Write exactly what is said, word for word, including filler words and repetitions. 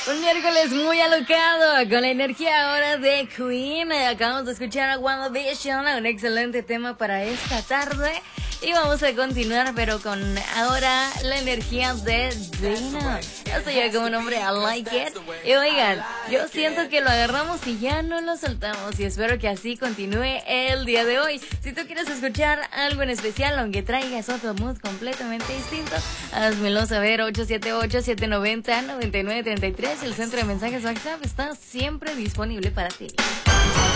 Un miércoles muy alocado con la energía ahora de Queen. Acabamos de escuchar a WandaVision, un excelente tema para esta tarde. Y vamos a continuar, pero con ahora la energía de Dina. Esto ya como nombre, I Like It. Y oigan, yo siento que lo agarramos y ya no lo soltamos. Y espero que así continúe el día de hoy. Si tú quieres escuchar algo en especial, aunque traigas otro mood completamente distinto, házmelo saber. Ocho siete ocho, siete nueve cero, nueve nueve tres tres. El centro de mensajes WhatsApp está siempre disponible para ti.